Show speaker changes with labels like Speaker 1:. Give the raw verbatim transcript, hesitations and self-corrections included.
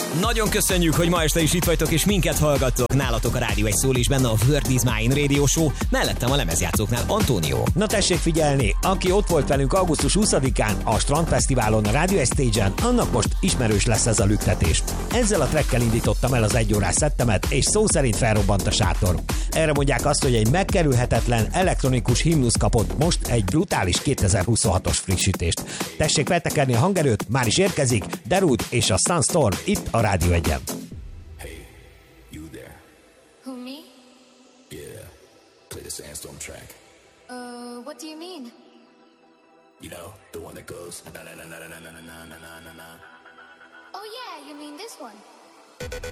Speaker 1: Nagyon köszönjük, hogy ma este is itt vagytok és minket hallgattok. Nálatok a Rádió egy szól is benne a World is Mine Radio Show, mellettem a lemezjátszóknál Antónió.
Speaker 2: Na tessék figyelni, aki ott volt velünk augusztus huszadikán a Strandfesztiválon a Radio egy Stage-en, annak most ismerős lesz ez a lüktetés. Ezzel a trackkel indítottam el az egyórás szettemet, és szó szerint felrobbant a sátor. Erre mondják azt, hogy egy megkerülhetetlen elektronikus himnusz kapott most egy brutális kétezer-huszonhatos frissítést. Tessék feltekerni a hangerőt, már is érkezik Darude és a Sunstorm itt a Rádió egyen.
Speaker 3: Hey, you there?
Speaker 4: Who, me?
Speaker 3: Yeah, play the Sandstorm track.
Speaker 4: Uh, what do you mean?
Speaker 3: You know, the one that goes na na na na na na na na na na na.
Speaker 4: Oh yeah, you mean this one?